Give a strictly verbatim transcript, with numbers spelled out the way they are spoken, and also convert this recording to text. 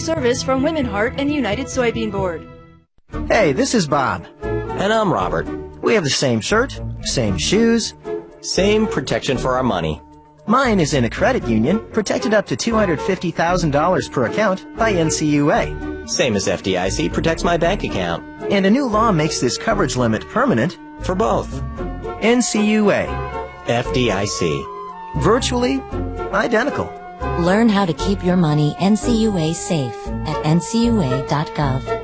Service from Women Heart and United Soybean Board. Hey, this is Bob. And I'm Robert. We have the same shirt, same shoes, same protection for our money. Mine is in a credit union, protected up to two hundred fifty thousand dollars per account by N C U A. Same as F D I C protects my bank account. And a new law makes this coverage limit permanent for both. N C U A. F D I C. Virtually identical. Learn how to keep your money N C U A safe at N C U A dot gov.